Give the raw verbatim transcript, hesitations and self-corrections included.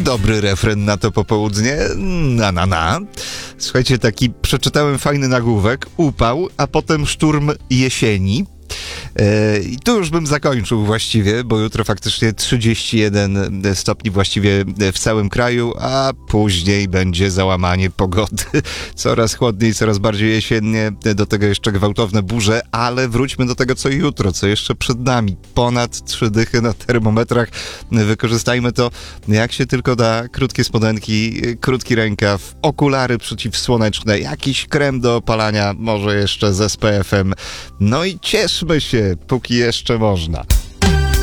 Dobry refren na to popołudnie. Na, na, na. Słuchajcie, taki przeczytałem fajny nagłówek. Upał, a potem szturm jesieni. I tu już bym zakończył właściwie, bo jutro faktycznie trzydzieści jeden stopni właściwie w całym kraju, a później będzie załamanie pogody. Coraz chłodniej, coraz bardziej jesiennie, do tego jeszcze gwałtowne burze, ale wróćmy do tego, co jutro, co jeszcze przed nami. Ponad trzy dychy na termometrach. Wykorzystajmy to jak się tylko da. Krótkie spodenki, krótki rękaw, okulary przeciwsłoneczne, jakiś krem do opalania, może jeszcze z S P F em. No i cieszmy się, póki jeszcze można.